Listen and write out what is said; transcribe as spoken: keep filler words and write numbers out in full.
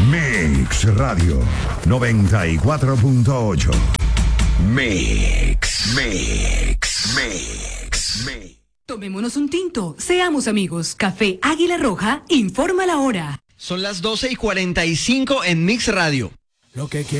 Mix Radio noventa y cuatro punto ocho. Mix, Mix, Mix, Mix. Tomémonos un tinto, seamos amigos. Café Águila Roja informa la hora. Son las doce y cuarenta y cinco en Mix Radio. Lo que